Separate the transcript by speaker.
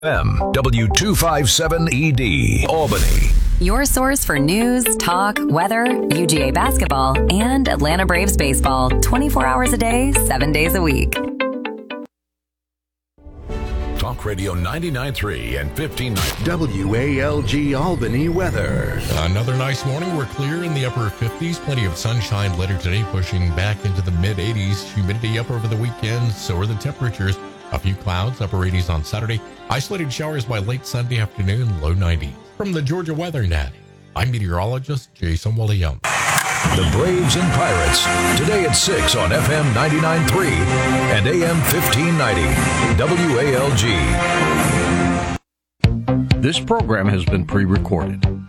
Speaker 1: W257ED, Albany.
Speaker 2: Your source for news, talk, weather, UGA basketball, and Atlanta Braves baseball 24 hours a day, 7 days a week.
Speaker 1: Talk Radio 99.3 and 1590.
Speaker 3: WALG Albany weather.
Speaker 4: Another nice morning. We're clear in the upper 50s. Plenty of sunshine later today, pushing back into the mid-80s. Humidity up over the weekend. So are the temperatures. A few clouds, upper 80s on Saturday. Isolated showers by late Sunday afternoon, low 90s. From the Georgia Weather Net, I'm meteorologist Jason Williams.
Speaker 1: The Braves and Pirates, today at 6 on FM 99.3 and AM 1590, WALG.
Speaker 5: This program has been pre-recorded.